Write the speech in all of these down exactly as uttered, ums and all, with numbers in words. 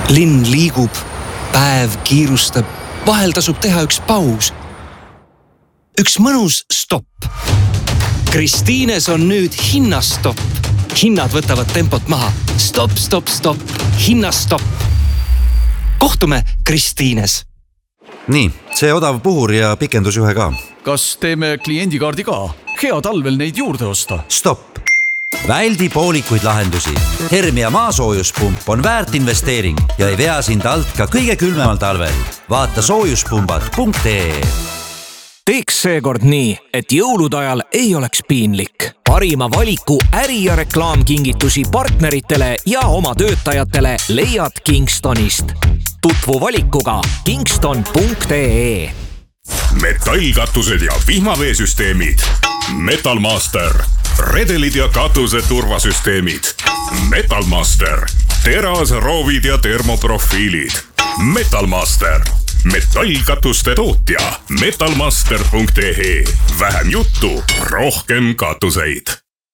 Linn liigub, päev kiirustab, vahel tasub teha üks paus. Üks mõnus stopp. Kristiines on nüüd hinnastopp. Hinnad võtavad tempot maha. Stop, stop, stop. Hinnastopp. Kohtume Kristiines. Nii, see odav puhur ja pikendusjuhe ka. Kas teeme kliendikaardi ka? Hea talvel neid juurde osta. Stopp. Väldi poolikuid lahendusi. Hermia maasoojuspump on väärt investeering ja ei vea sind alt ka kõige külmemal talvel. Vaata soojuspumbad punkt ee. Teeks seekord nii, et jõulude ajal ei oleks piinlik. Parima valiku äri- ja reklaamkingitusi partneritele ja oma töötajatele leiad Kingstonist. Tutvu valikuga kingston punkt ee. Metallkatused ja vihmaveesüsteemid. Metalmaster. Redelid ja katuse turvasüsteemid. Metalmaster. Teras, roovid ja termoprofiilid. Metalmaster. Metallkatuste tootja. metalmaster punkt ee. Vähem juttu, rohkem katuseid.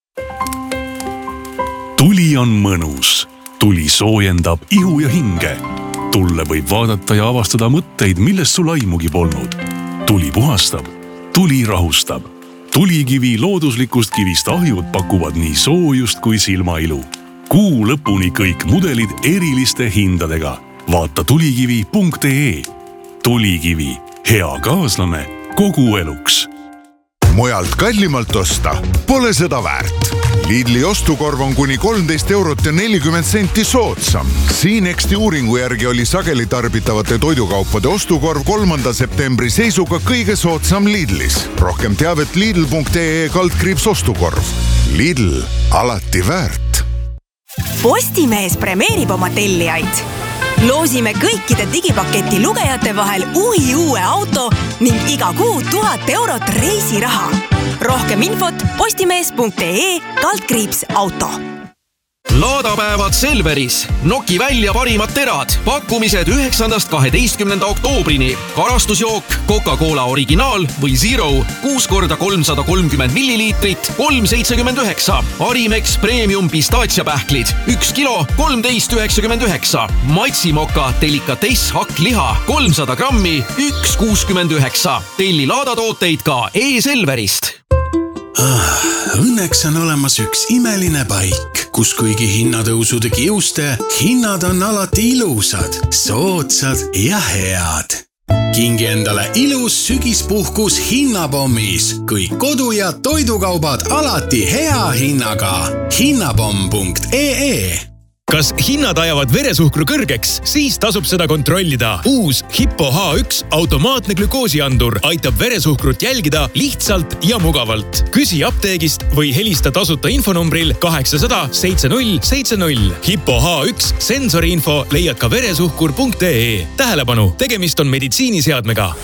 Tuli on mõnus. Tuli soojendab ihu ja hinge. Tulle võib vaadata ja avastada mõtteid, millest sul aimugi polnud. Tuli puhastab. Tuli rahustab. Tulikivi looduslikust kivist ahjud pakuvad nii soojust kui silmailu. Kuu lõpuni kõik mudelid eriliste hindadega. Vaata tulikivi punkt ee. Tulikivi. Hea kaaslane kogu eluks. Mujalt kallimalt osta pole seda väärt. Lidli ostukorv on kuni kolmteist eurot ja nelikümmend senti soodsam. Siinexti uuringu järgi oli sageli tarbitavate toidukaupade ostukorv kolmanda septembri seisuga kõige soodsam Lidlis. Rohkem teavet lidl punkt ee kaldkriips ostukorv. Lidl, alati väärt. Postimees premeerib oma tellijaid. Loosime kõikide digipaketi lugejate vahel uhi uue auto ning iga kuu tuhat eurot reisiraha. Rohkem infot postimees punkt ee kaldkriips auto. Laadapäevad Selveris. Noki välja parimad terad. Pakkumised üheksandast kaheteistkümnenda oktoobrini. Karastusjook, Coca-Cola originaal või Zero. kuus korda kolmsada kolmkümmend milliliitrit, kolm seitsekümmend üheksa. Arimex Premium pistatsiapähklid. üks kilo, kolmteist üheksakümmend üheksa. Matsimoka delikatess hakkliha. kolmsada grammi, üks kuuskümmend üheksa. Telli laadatooteid ka e-Selverist. Ah, õnneks on olemas üks imeline paik, kus kuigi hinnatõusude kiuste, hinnad on alati ilusad, soodsad ja head. Kingi endale ilus sügispuhkus hinnapommis, kõik kodu- ja toidukaubad alati hea hinnaga. hinnapomm punkt ee. Kas hinnad ajavad veresuhkru kõrgeks? Siis tasub seda kontrollida. Uus Hippo H üks automaatne glükoosiandur aitab veresuhkrut jälgida lihtsalt ja mugavalt. Küsi apteegist või helista tasuta infonumbril kaheksasada seitsekümmend seitsekümmend. Hippo H üks sensoriinfo leiad ka veresuhkur punkt ee. Tähelepanu, tegemist on meditsiiniseadmega.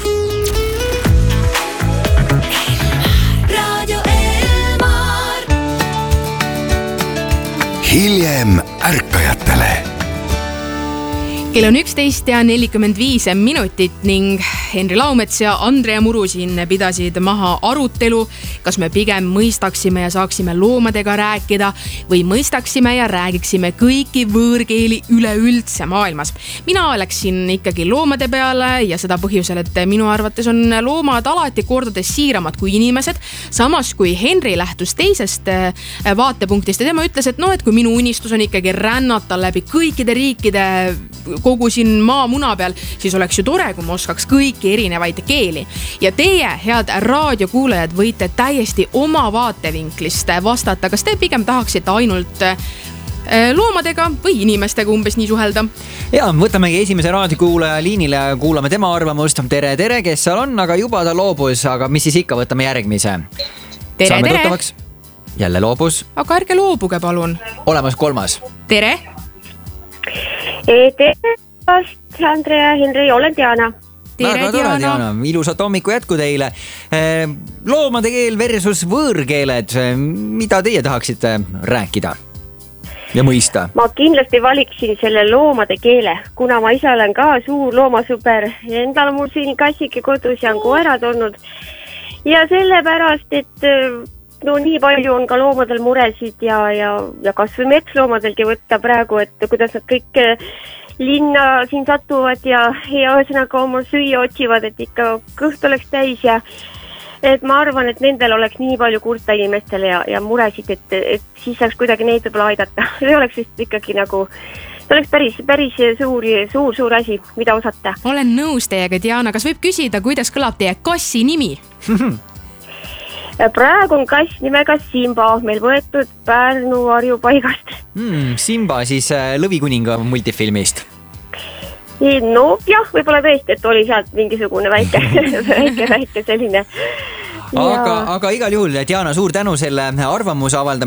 Hiljem ärkajatele. Kell on üksteist ja nelikümmend viis minutit ning Henri Laumets ja Andrea Muru siin pidasid maha arutelu, kas me pigem mõistaksime ja saaksime loomadega rääkida või mõistaksime ja räägiksime kõiki võõrkeeli üleüldse maailmas. Mina läksin ikkagi loomade peale ja seda põhjusel, et minu arvates on loomad alati kordades siiramad kui inimesed. Samas kui Henri lähtus teisest vaatepunktist ja tema ütles, et no, et kui minu unistus on ikkagi rännata läbi kõikide riikide kogu siin maa muna peal, siis oleks ju tore, kui ma oskaks kõiki erinevaid keeli. Ja teie, head raadiokuulajad, võite täiesti oma vaatevinklist vastata, kas te pigem tahaksite ainult loomadega või inimestega umbes nii suhelda? Ja, võtamegi esimese raadiokuulaja liinile ja kuulame tema arvamust. Tere, tere, kes seal on, aga juba ta loobus, aga mis siis ikka, võtame järgmise. Tere, Saame tere. Tuttavaks. Jälle loobus. Aga ärge loobuge, palun. Olemas kolmas. Tere. Tere, Andrea, Henri, olen Diana. Väga tore, Diana. Ilusat hommiku jätku teile. Loomade keel versus võõrkeeled. Mida teie tahaksite rääkida ja mõista? Ma kindlasti valiksin selle loomade keele, kuna ma ise olen ka suur loomasõber. Endal on mul siin kassike kodus ja on koerad olnud. Ja sellepärast, et no nii palju on ka loomadel muresid ja, ja, ja kas või metsloomadelgi võtta praegu, et kuidas nad kõik linna siin satuvad ja, ja ühesõnaga oma süüa otsivad, et ikka kõht oleks täis ja et ma arvan, et nendel oleks nii palju kurta inimestele ja, ja muresid, et, et siis saaks kuidagi neid võib-olla aidata. See oleks vist ikkagi nagu, see oleks päris, päris suur, suur, suur asi, mida osata. Olen nõus teiega, Diana. Kas võib küsida, kuidas kõlab teie kassi nimi? Praegu on kass nimega Simba meil võetud Pärnu varjupaigast. Hmm, Simba siis Lõvikuninga multifilmist. No jah, võib-olla tõesti, et oli sealt mingisugune väike, väike, väike selline. Aga, aga igal juhul, Diana, suur tänu selle arvamuse avaldamise